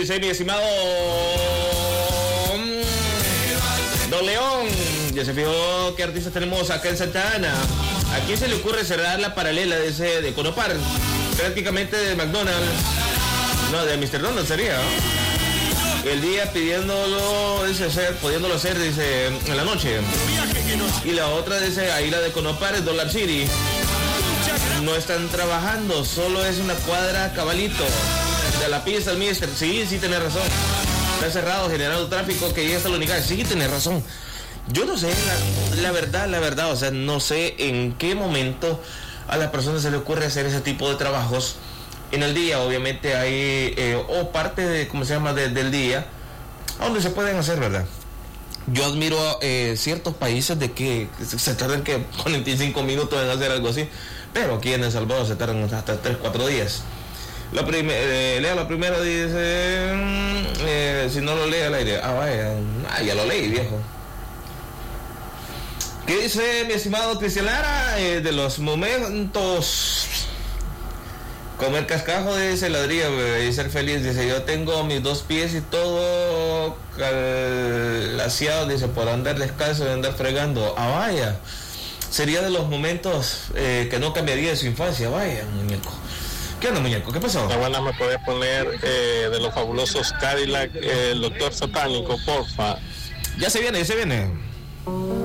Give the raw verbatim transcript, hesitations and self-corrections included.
dice mi estimado Don León. Ya se fijó qué artistas tenemos acá en Santa Ana. ¿A quién se le ocurre cerrar la paralela de ese de Conopar? Prácticamente de McDonald's. No, de mister Donald sería, ¿no? El día pidiéndolo, dice, hacer, pudiéndolo hacer, dice, en la noche. Y la otra, dice, ahí la de Conopar es Dollar City. No están trabajando, solo es una cuadra cabalito. De la pista al mister. Sí, sí, tenés razón. Está cerrado, generando tráfico que llega hasta la unidad. Sí, tenés razón. Yo no sé, la, la verdad, la verdad, o sea, no sé en qué momento a la persona se le ocurre hacer ese tipo de trabajos. En el día, obviamente, hay, eh, o parte de, ¿cómo se llama?, de, del día, donde se pueden hacer, ¿verdad? Yo admiro eh, ciertos países de que se tardan que cuarenta y cinco minutos en hacer algo así, pero aquí en El Salvador se tardan hasta tres, cuatro días. La prim- eh, lea la primera, dice, eh, si no lo lee al aire, ah, vaya, ah, ya lo leí, viejo. ¿Qué dice mi estimado Cristian Lara? Eh, de los momentos, comer cascajo, dice Ladrillo, y ser feliz, dice, yo tengo mis dos pies y todo calaseado, dice, por andar descalzo y andar fregando, ah, vaya, sería de los momentos eh, que no cambiaría de su infancia, vaya, muñeco. ¿Qué onda, muñeco? ¿Qué pasó? La buena me puedes poner eh, de los fabulosos Cadillac, eh, el doctor satánico, porfa. Ya se viene, ya se viene.